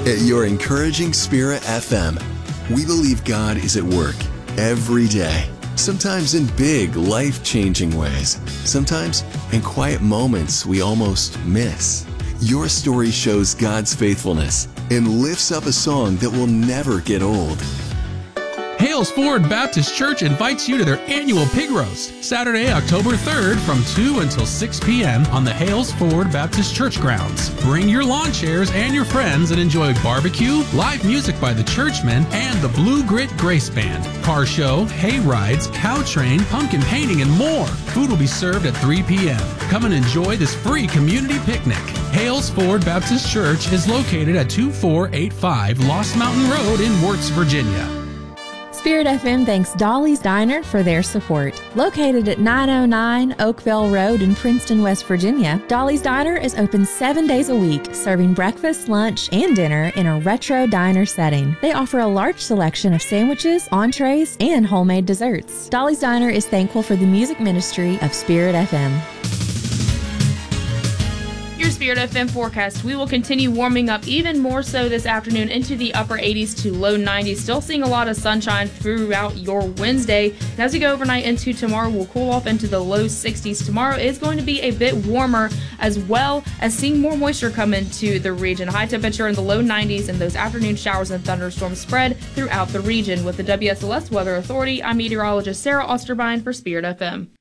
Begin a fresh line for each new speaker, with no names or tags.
At your encouraging Spirit FM, we believe God is at work every day. Sometimes in big, life-changing ways. Sometimes in quiet moments we almost miss. Your story shows God's faithfulness and lifts up a song that will never get old.
Hales Ford Baptist Church invites you to their annual pig roast, Saturday, October 3rd from 2 until 6 p.m. on the Hales Ford Baptist Church grounds. Bring your lawn chairs and your friends and enjoy barbecue, live music by the Churchmen, and the Blue Grit Grace Band, car show, hay rides, cow train, pumpkin painting, and more. Food will be served at 3 p.m. Come and enjoy this free community picnic. Hales Ford Baptist Church is located at 2485 Lost Mountain Road in Wirtz, Virginia.
Spirit FM thanks Dolly's Diner for their support. Located at 909 Oakville Road in Princeton, West Virginia, Dolly's Diner is open 7 days a week, serving breakfast, lunch, and dinner in a retro diner setting. They offer a large selection of sandwiches, entrees, and homemade desserts. Dolly's Diner is thankful for the music ministry of Spirit FM.
Your Spirit FM forecast. We will continue warming up even more so this afternoon into the upper 80s to low 90s. Still seeing a lot of sunshine throughout your Wednesday. And as we go overnight into tomorrow, we'll cool off into the low 60s. Tomorrow is going to be a bit warmer, as well as seeing more moisture come into the region. High temperature in the low 90s, and those afternoon showers and thunderstorms spread throughout the region. With the WSLS Weather Authority, I'm meteorologist Sarah Osterbine for Spirit FM.